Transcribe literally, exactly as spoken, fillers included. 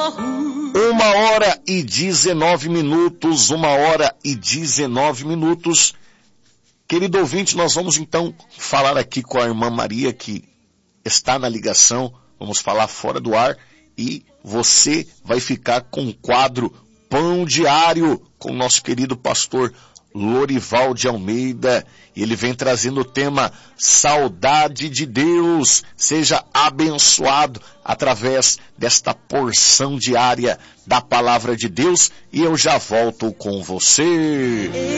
Uma hora e dezenove minutos, uma hora e dezenove minutos. Querido ouvinte, nós vamos então falar aqui com a irmã Maria, que está na ligação. Vamos falar fora do ar e você vai ficar com o quadro Pão Diário com o nosso querido pastor Lorival de Almeida. Ele vem trazendo o tema Saudade de Deus. Seja abençoado através desta porção diária da palavra de Deus e eu já volto com você.